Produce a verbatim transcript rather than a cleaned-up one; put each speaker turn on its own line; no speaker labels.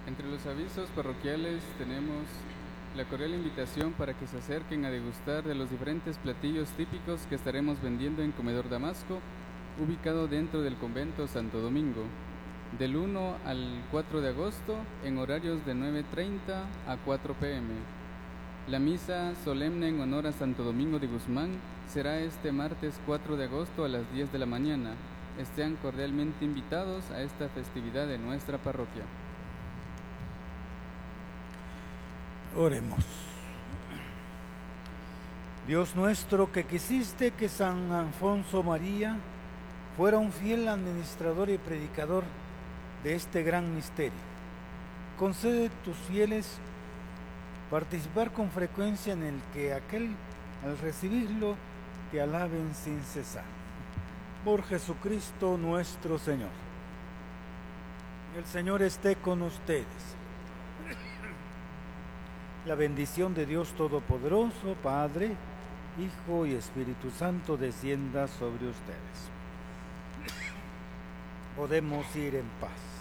Entre los avisos parroquiales tenemos la cordial invitación para que se acerquen a degustar de los diferentes platillos típicos que estaremos vendiendo en Comedor Damasco, ubicado dentro del convento Santo Domingo, del uno al cuatro de agosto en horarios de nueve treinta a cuatro p m La misa solemne en honor a Santo Domingo de Guzmán será este martes cuatro de agosto a las diez de la mañana. Estén cordialmente invitados a esta festividad de nuestra parroquia.
Oremos. Dios nuestro, que quisiste que San Alfonso María fuera un fiel administrador y predicador de este gran misterio, concede a tus fieles participar con frecuencia en el que aquel, al recibirlo, te alaben sin cesar. Por Jesucristo nuestro Señor. El Señor esté con ustedes. La bendición de Dios Todopoderoso, Padre, Hijo y Espíritu Santo, descienda sobre ustedes. Podemos ir en paz.